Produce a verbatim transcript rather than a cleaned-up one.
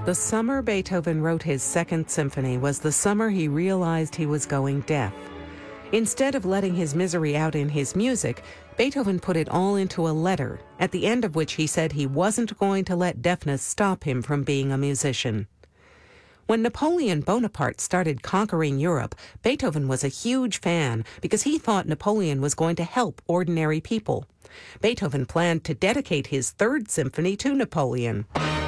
The summer Beethoven wrote his Second Symphony was the summer he realized he was going deaf. Instead of letting his misery out in his music, Beethoven put it all into a letter, at the end of which he said he wasn't going to let deafness stop him from being a musician. When Napoleon Bonaparte started conquering Europe, Beethoven was a huge fan because he thought Napoleon was going to help ordinary people. Beethoven planned to dedicate his Third Symphony to Napoleon.